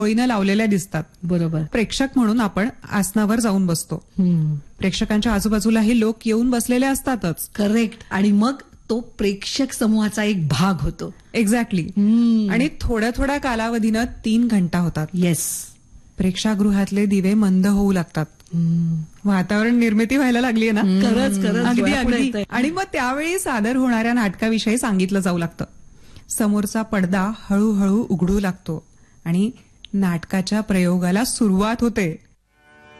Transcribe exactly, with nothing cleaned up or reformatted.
सोयीनं लावलेल्या दिसतात. बरोबर. प्रेक्षक म्हणून आपण आसनावर जाऊन बसतो. हम्म. प्रेक्षकांच्या आजूबाजूलाही लोक येऊन बसलेले असतातच. करेक्ट. आणि मग तो प्रेक्षक समूहाचा एक भाग होतो. एक्झॅक्टली. आणि थोड्या थोड्या कालावधीनं तीन घंटा होतात. येस. प्रेक्षागृहातले दिवे मंद होऊ लागतात. वातावरण निर्मिती व्हायला लागलीये ना. खरंच खरंच अगदी डोळ्यापुढे अगदी. येतंय. आणि मग त्यावेळी सादर होणाऱ्या नाटकाविषयी सांगितलं जाऊ लागतं. समोरचा पडदा हळूहळू उघडू लागतो आणि नाटकाच्या प्रयोगाला सुरुवात होते.